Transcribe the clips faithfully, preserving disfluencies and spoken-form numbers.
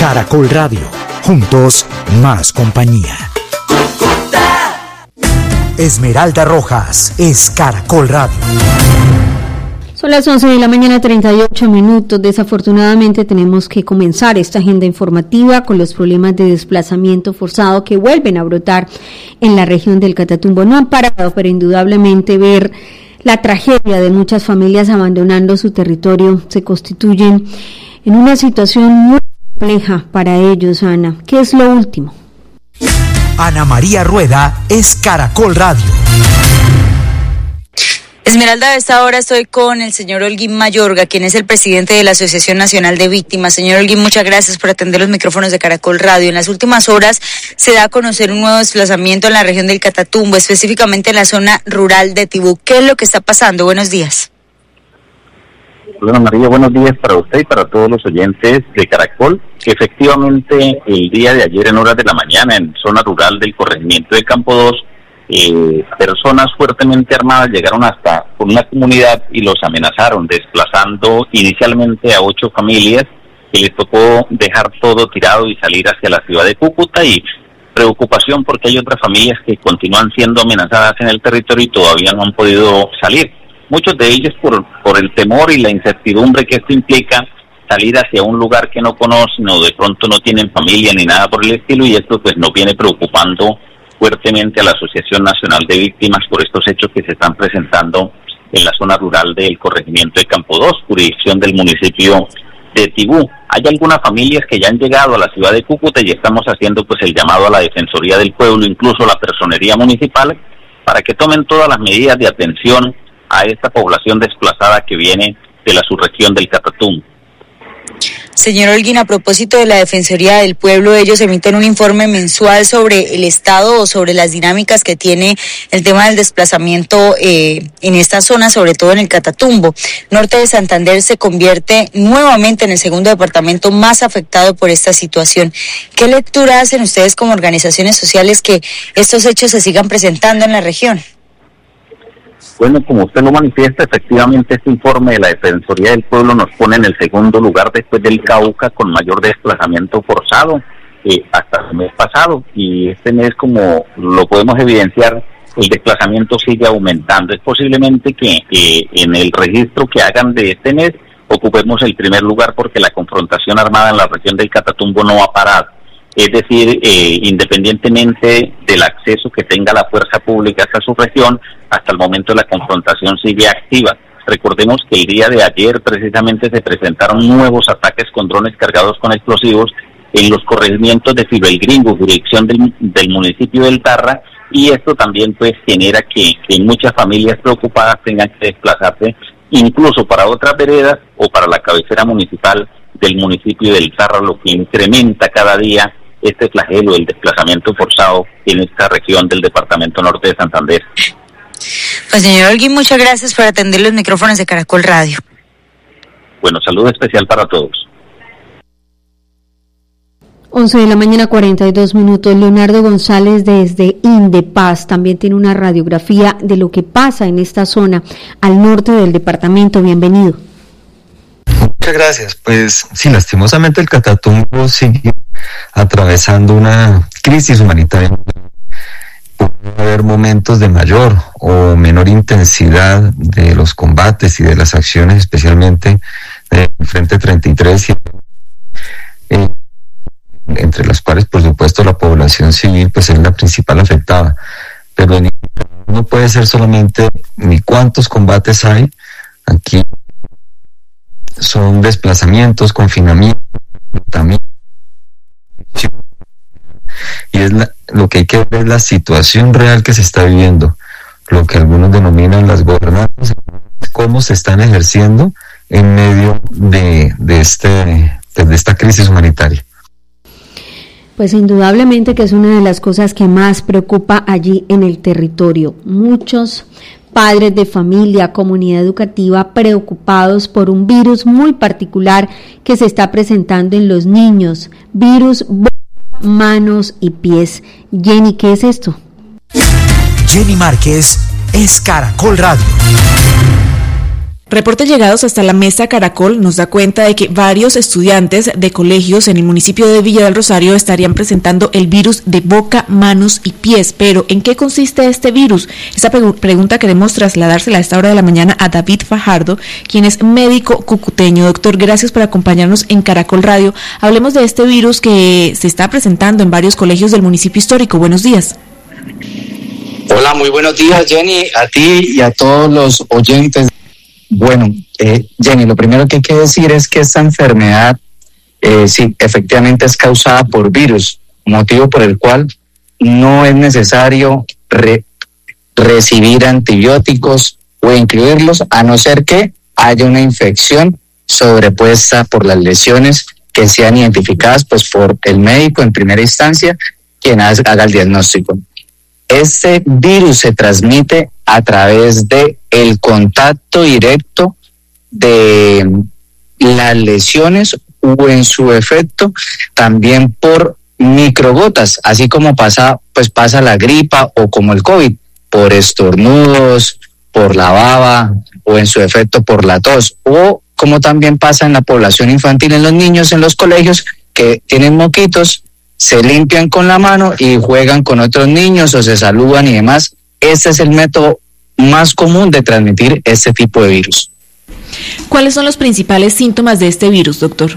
Caracol Radio, juntos más compañía. Esmeralda Rojas es Caracol Radio. Son las once de la mañana, treinta y ocho minutos. Desafortunadamente tenemos que comenzar esta agenda informativa con los problemas de desplazamiento forzado que vuelven a brotar en la región del Catatumbo. No han parado, pero indudablemente ver la tragedia de muchas familias abandonando su territorio se constituyen en una situación muy compleja para ellos. Ana, ¿qué es lo último? Ana María Rueda es Caracol Radio. Esmeralda, a esta hora estoy con el señor Holguín Mayorga, quien es el presidente de la Asociación Nacional de Víctimas. Señor Holguín, muchas gracias por atender los micrófonos de Caracol Radio. En las últimas horas se da a conocer un nuevo desplazamiento en la región del Catatumbo, específicamente en la zona rural de Tibú. ¿Qué es lo que está pasando? Buenos días. Hola María, buenos días para usted y para todos los oyentes de Caracol. Que efectivamente el día de ayer en horas de la mañana en zona rural del corregimiento de Campo dos, Eh, personas fuertemente armadas llegaron hasta una comunidad y los amenazaron, desplazando inicialmente a ocho familias que les tocó dejar todo tirado y salir hacia la ciudad de Cúcuta, y preocupación porque hay otras familias que continúan siendo amenazadas en el territorio y todavía no han podido salir. Muchos de ellos por, por el temor y la incertidumbre que esto implica, salir hacia un lugar que no conocen o de pronto no tienen familia ni nada por el estilo, y esto pues nos viene preocupando fuertemente a la Asociación Nacional de Víctimas por estos hechos que se están presentando en la zona rural del corregimiento de Campo dos, jurisdicción del municipio de Tibú. Hay algunas familias que ya han llegado a la ciudad de Cúcuta y estamos haciendo pues el llamado a la Defensoría del Pueblo, incluso la Personería Municipal, para que tomen todas las medidas de atención a esta población desplazada que viene de la subregión del Catatumbo. Señor Holguín, a propósito de la Defensoría del Pueblo, ellos emiten un informe mensual sobre el estado o sobre las dinámicas que tiene el tema del desplazamiento eh, en esta zona, sobre todo en el Catatumbo. Norte de Santander se convierte nuevamente en el segundo departamento más afectado por esta situación. ¿Qué lectura hacen ustedes como organizaciones sociales que estos hechos se sigan presentando en la región? Bueno, como usted lo manifiesta, efectivamente este informe de la Defensoría del Pueblo nos pone en el segundo lugar después del Cauca con mayor desplazamiento forzado eh, hasta el mes pasado, y este mes, como lo podemos evidenciar, el desplazamiento sigue aumentando. Es posiblemente que eh, en el registro que hagan de este mes ocupemos el primer lugar porque la confrontación armada en la región del Catatumbo no ha parado. Es decir, eh, independientemente del acceso que tenga la fuerza pública hasta su región, hasta el momento la confrontación sigue activa. Recordemos que el día de ayer precisamente se presentaron nuevos ataques con drones cargados con explosivos en los corregimientos de Filo el Gringo, jurisdicción del, del municipio del Tarra, y esto también pues genera que, que muchas familias preocupadas tengan que desplazarse incluso para otras veredas o para la cabecera municipal del municipio del Tarra, lo que incrementa cada día este flagelo del desplazamiento forzado en esta región del departamento norte de Santander. Pues señor Holguín, muchas gracias por atender los micrófonos de Caracol Radio. Bueno, saludo especial para todos. once de la mañana, cuarenta y dos minutos. Leonardo González desde Indepaz también tiene una radiografía de lo que pasa en esta zona al norte del departamento. Bienvenido. Muchas gracias. Pues sí, lastimosamente el Catatumbo sigue atravesando una crisis humanitaria. Puede haber momentos de mayor o menor intensidad de los combates y de las acciones, especialmente del Frente treinta y tres, y, eh, entre las cuales, por supuesto, la población civil pues es la principal afectada. Pero no puede ser solamente ni cuántos combates hay. Aquí son desplazamientos, confinamientos, también. Y es la, lo que hay que ver es la situación real que se está viviendo, lo que algunos denominan las gobernanzas, cómo se están ejerciendo en medio de, de, este, de esta crisis humanitaria. Pues indudablemente que es una de las cosas que más preocupa allí en el territorio. Muchos padres de familia, comunidad educativa preocupados por un virus muy particular que se está presentando en los niños, virus boca, manos y pies. Jenny, ¿qué es esto? Jenny Márquez es Caracol Radio. Reportes llegados hasta la mesa Caracol nos da cuenta de que varios estudiantes de colegios en el municipio de Villa del Rosario estarían presentando el virus de boca, manos y pies. Pero, ¿en qué consiste este virus? Esta pre- pregunta queremos trasladársela a esta hora de la mañana a David Fajardo, quien es médico cucuteño. Doctor, gracias por acompañarnos en Caracol Radio. Hablemos de este virus que se está presentando en varios colegios del municipio histórico. Buenos días. Hola, muy buenos días, Jenny, a ti y a todos los oyentes. Bueno, eh, Jenny, lo primero que hay que decir es que esta enfermedad, eh, sí, efectivamente es causada por virus, motivo por el cual no es necesario re- recibir antibióticos o incluirlos, a no ser que haya una infección sobrepuesta por las lesiones que sean identificadas pues por el médico en primera instancia, quien haga el diagnóstico. Este virus se transmite a través de el contacto directo de las lesiones o en su efecto también por microgotas, así como pasa pues pasa la gripa o como el COVID, por estornudos, por la baba o en su efecto por la tos, o como también pasa en la población infantil, en los niños en los colegios que tienen moquitos, se limpian con la mano y juegan con otros niños o se saludan y demás. Este es el método más común de transmitir este tipo de virus. ¿Cuáles son los principales síntomas de este virus, doctor?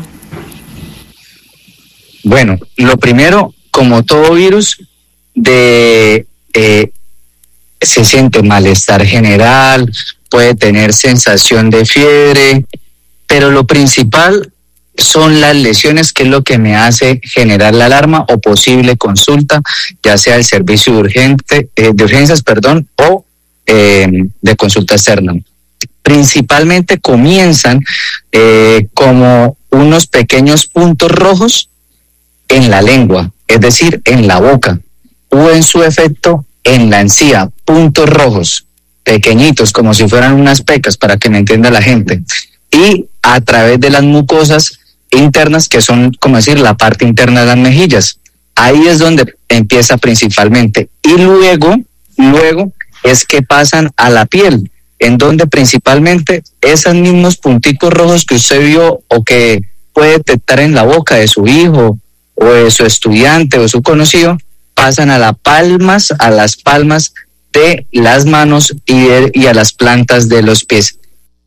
Bueno, lo primero, como todo virus, de eh, se siente malestar general, puede tener sensación de fiebre, pero lo principal son las lesiones, que es lo que me hace generar la alarma o posible consulta, ya sea el servicio de, urgente, eh, de urgencias perdón, o eh, de consulta externa. Principalmente comienzan eh, como unos pequeños puntos rojos en la lengua, es decir, en la boca, o en su efecto en la encía, puntos rojos, pequeñitos, como si fueran unas pecas, para que me entienda la gente, y a través de las mucosas internas, que son, como decir, la parte interna de las mejillas. Ahí es donde empieza principalmente. Y luego, luego es que pasan a la piel, en donde principalmente esos mismos punticos rojos que usted vio o que puede detectar en la boca de su hijo o de su estudiante o su conocido, pasan a las palmas, a las palmas de las manos y, de, y a las plantas de los pies.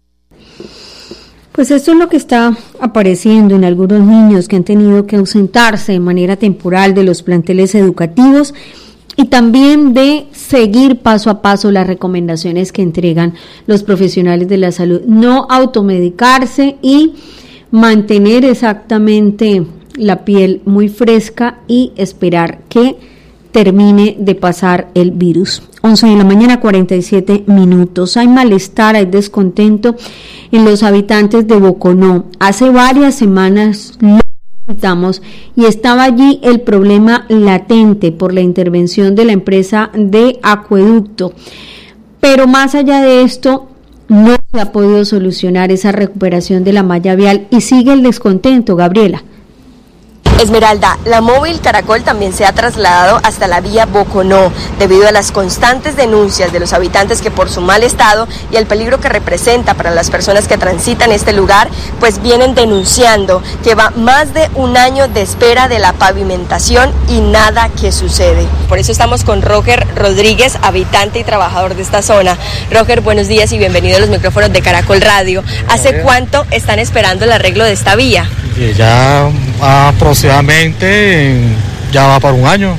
Pues esto es lo que está apareciendo en algunos niños que han tenido que ausentarse de manera temporal de los planteles educativos y también de seguir paso a paso las recomendaciones que entregan los profesionales de la salud. No automedicarse y mantener exactamente la piel muy fresca y esperar que termine de pasar el virus. once de la mañana, cuarenta y siete minutos. Hay malestar, hay descontento en los habitantes de Boconó. Hace varias semanas lo visitamos y estaba allí el problema latente por la intervención de la empresa de acueducto. Pero más allá de esto, no se ha podido solucionar esa recuperación de la malla vial y sigue el descontento, Gabriela. Esmeralda, la móvil Caracol también se ha trasladado hasta la vía Boconó debido a las constantes denuncias de los habitantes que por su mal estado y el peligro que representa para las personas que transitan este lugar, pues vienen denunciando que va más de un año de espera de la pavimentación y nada que sucede. Por eso estamos con Roger Rodríguez, habitante y trabajador de esta zona. Roger, buenos días y bienvenido a los micrófonos de Caracol Radio. ¿Hace cuánto están esperando el arreglo de esta vía? Ya aproximadamente ya va para un año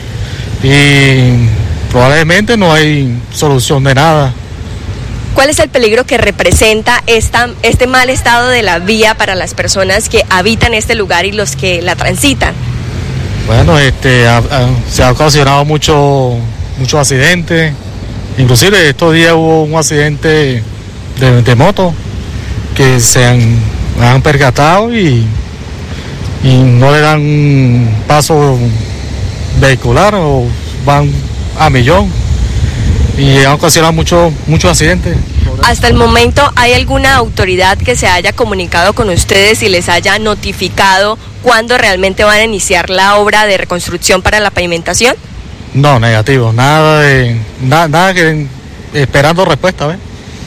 y probablemente no hay solución de nada. ¿Cuál es el peligro que representa esta, este mal estado de la vía para las personas que habitan este lugar y los que la transitan? Bueno, este, a, a, se ha ocasionado mucho, muchos accidentes, inclusive estos días hubo un accidente de, de moto que se han, han percatado y, y no le dan paso vehicular o van a millón y han ocasionado muchos muchos accidentes. Hasta el momento, ¿hay alguna autoridad que se haya comunicado con ustedes y les haya notificado cuándo realmente van a iniciar la obra de reconstrucción para la pavimentación? No, negativo, nada de nada, nada que esperando respuesta, ¿ves?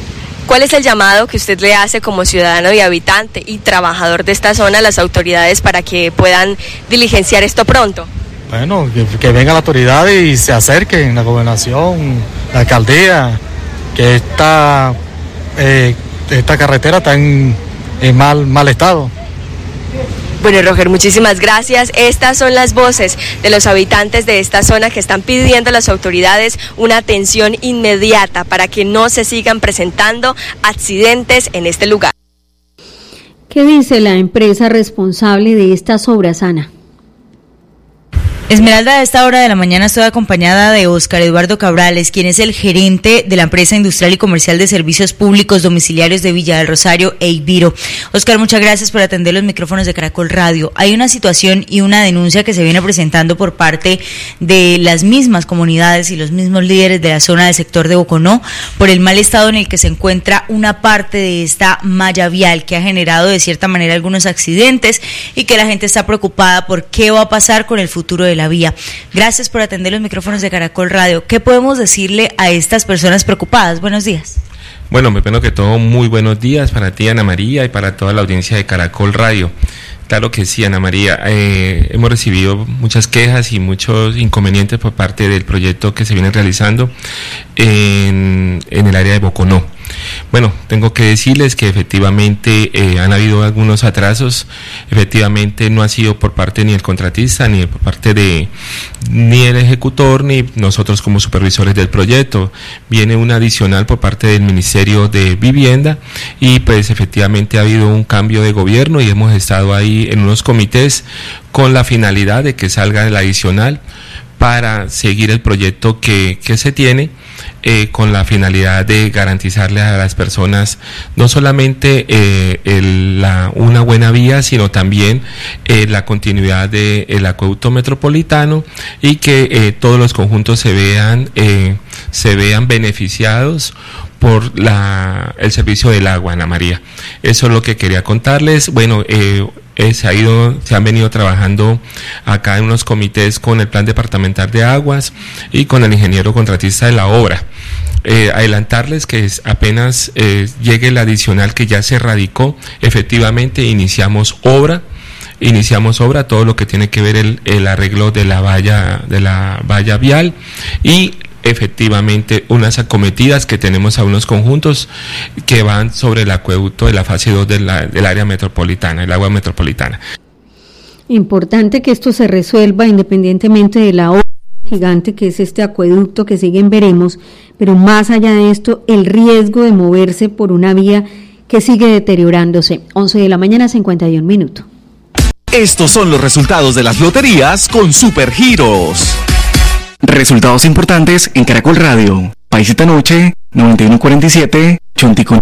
¿Cuál es el llamado que usted le hace como ciudadano y habitante y trabajador de esta zona a las autoridades para que puedan diligenciar esto pronto? Bueno, que, que venga la autoridad y se acerquen, la gobernación, la alcaldía, que esta, eh, esta carretera está en, en mal, mal estado. Bueno, Roger, muchísimas gracias. Estas son las voces de los habitantes de esta zona que están pidiendo a las autoridades una atención inmediata para que no se sigan presentando accidentes en este lugar. ¿Qué dice la empresa responsable de estas obras, Ana? Esmeralda, a esta hora de la mañana estoy acompañada de Óscar Eduardo Cabrales, quien es el gerente de la empresa industrial y comercial de servicios públicos domiciliarios de Villa del Rosario, Eiviro. Óscar, muchas gracias por atender los micrófonos de Caracol Radio. Hay una situación y una denuncia que se viene presentando por parte de las mismas comunidades y los mismos líderes de la zona del sector de Boconó por el mal estado en el que se encuentra una parte de esta malla vial que ha generado de cierta manera algunos accidentes y que la gente está preocupada por qué va a pasar con el futuro de la vía. Gracias por atender los micrófonos de Caracol Radio. ¿Qué podemos decirle a estas personas preocupadas? Buenos días. Bueno, primero que todo, muy buenos días para ti, Ana María, y para toda la audiencia de Caracol Radio. Claro que sí, Ana María, eh, hemos recibido muchas quejas y muchos inconvenientes por parte del proyecto que se viene realizando en, en el área de Boconó. Bueno, tengo que decirles que efectivamente eh, han habido algunos atrasos, efectivamente no ha sido por parte ni del contratista, ni por parte de ni el ejecutor, ni nosotros como supervisores del proyecto. Viene un adicional por parte del Ministerio de Vivienda y pues efectivamente ha habido un cambio de gobierno y hemos estado ahí en unos comités con la finalidad de que salga el adicional para seguir el proyecto que, que se tiene, eh, con la finalidad de garantizarle a las personas no solamente eh, el, la, una buena vía, sino también eh, la continuidad del acueducto metropolitano y que eh, todos los conjuntos se vean, eh, se vean beneficiados por la, el servicio del agua, Ana María. Eso es lo que quería contarles. Bueno, eh, Eh, se ha ido, se han venido trabajando acá en unos comités con el plan departamental de aguas y con el ingeniero contratista de la obra. Eh, adelantarles que es, apenas eh, llegue el adicional que ya se radicó, efectivamente iniciamos obra. Iniciamos obra, todo lo que tiene que ver el, el arreglo de la valla, de la valla vial y efectivamente unas acometidas que tenemos a unos conjuntos que van sobre el acueducto de la fase dos de la, del área metropolitana, el agua metropolitana. Importante que esto se resuelva independientemente de la obra gigante que es este acueducto que siguen veremos, pero más allá de esto, el riesgo de moverse por una vía que sigue deteriorándose. once de la mañana, cincuenta y un minutos. Estos son los resultados de las loterías con Supergiros. Resultados importantes en Caracol Radio. Paisita Noche, noventa y uno cuarenta y siete, Chontico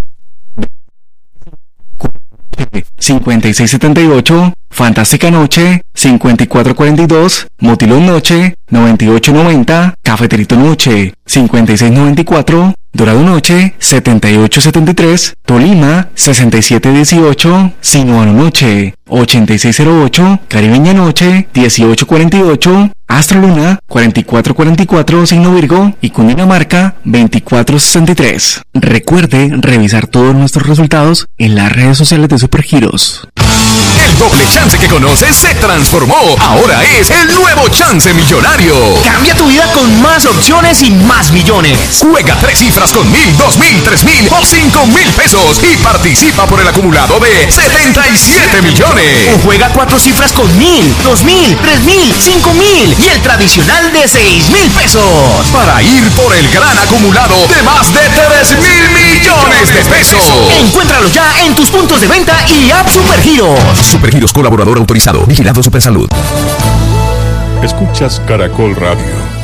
cincuenta y seis setenta y ocho, Fantástica Noche, cincuenta y cuatro cuarenta y dos, Motilón Noche, noventa y ocho noventa, Cafeterito Noche, cincuenta y seis noventa y cuatro, Dorado Noche, setenta y ocho setenta y tres, Tolima, sesenta y siete dieciocho, Sinuano Noche, ochenta y seis cero ocho, Caribeña Noche, dieciocho cuarenta y ocho, Astro Luna, cuarenta y cuatro cuarenta y cuatro, signo Virgo, y Cundinamarca, veinticuatro sesenta y tres. Recuerde revisar todos nuestros resultados en las redes sociales de Supergiros. El doble chance que conoces se transformó. Ahora es el nuevo chance millonario. Cambia tu vida con más opciones y más millones. Juega tres cifras con mil, dos mil, tres mil o cinco mil pesos y participa por el acumulado de setenta y siete millones. O juega cuatro cifras con mil, dos mil, tres mil, cinco mil y el tradicional de seis mil pesos. Para ir por el gran acumulado de más de tres mil millones de pesos. Encuéntralo ya en tus puntos de venta y app Supergiros. Supergiros, colaborador autorizado, vigilado Supersalud. Escuchas Caracol Radio.